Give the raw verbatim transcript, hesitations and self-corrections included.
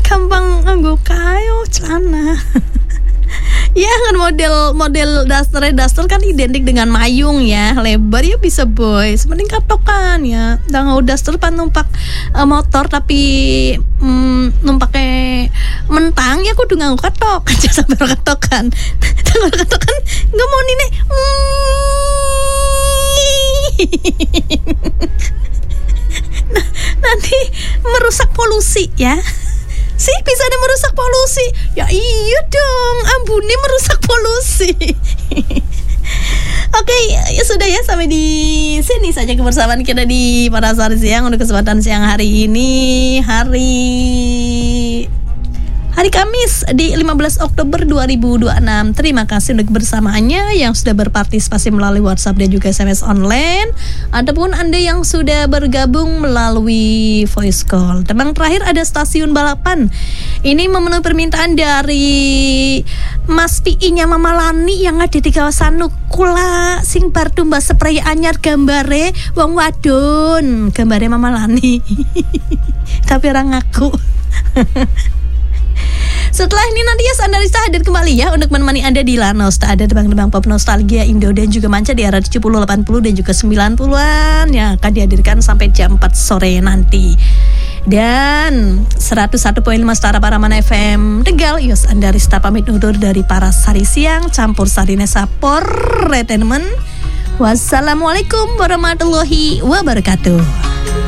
gampang nganggo kayo celana. Ya kan model model daster daster kan identik dengan mayung ya, lebar ya bisa boy. Sepenting katokan ya. Udah nggak daster pan numpak uh, motor tapi mm, numpaknya mentang ya kudu nganggo katok aja sampai katokan. Sampai katokan nggak mau nih nih. Nah, nanti merusak polusi ya. Sih bisa ada merusak polusi. Ya iya dong, ambune merusak polusi. Oke, ya sudah ya, sampai di sini saja kebersamaan kita di Pada Sore Siang untuk kesempatan siang hari ini, hari hari Kamis di lima belas Oktober dua ribu dua puluh enam. Terima kasih untuk kebersamaannya yang sudah berpartisipasi melalui WhatsApp dan juga S M S online, ataupun Anda yang sudah bergabung melalui voice call. Tembang terakhir ada Stasiun Balapan. Ini memenuhi permintaan dari Mas P I-nya Mama Lani yang ada di kawasan Nukula sing bar tumbas spray anyar gambare wong wadon. Gambare Mama Lani. Tapi orang ngaku. Setelah ini nanti ya Sandarista hadir kembali ya untuk menemani Anda di Lanos. Tak ada tebang-tebang pop nostalgia Indo dan juga manca di era tujuh puluh, delapan puluh dan juga sembilan puluhan yang akan dihadirkan sampai jam empat sore nanti. Dan seratus satu koma lima Setara Paramana F M Tegal, Yos Andarista pamit undur dari Para Sari Siang campur Sarinesa Por Retenement. Wassalamualaikum warahmatullahi wabarakatuh.